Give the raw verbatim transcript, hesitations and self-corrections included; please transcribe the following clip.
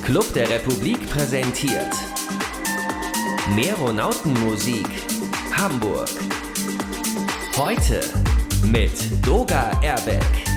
Club der Republik präsentiert Meronautenmusik Hamburg. Heute mit Doga Erbeck.